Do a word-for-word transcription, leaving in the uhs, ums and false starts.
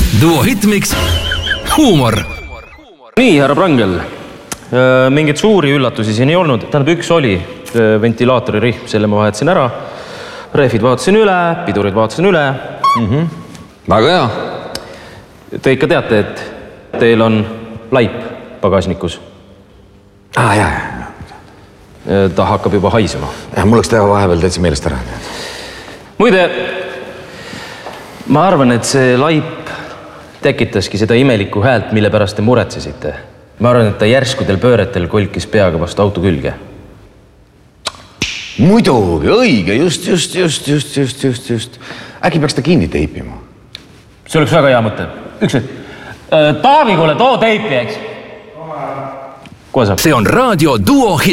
Duo Hitmix huumor. Nii, härra Prangel, mingeid suuri üllatusi siin ei olnud. Tähendab, üks oli ventilaatori rihm, selle ma vahetasin ära. Rehvid vaatasin üle, pidurid vaatasin üle. Mm-hmm. Väga hea. Te ikka teate, et teil on laip pagasnikus. Ah, jah, jah. Ta hakkab juba haisema. Ja, mul oleks teha vahepeal täitsa meelest ära. Muide, ma arvan, et see laip tekitaski seda imelikku häält, mille pärast te muretsesite. Ma arvan, et ta järskudel pööretel kolkis peaga vastu auto külge. Muidugi, õige, just, just, just, just, just, just, just. Äkki peaks ta kinni teipima? See oleks väga hea mõte. Üks hetk. Taavi, kuule, too teipi, eks? Kohe saab. See on raadio Duo Hitmix.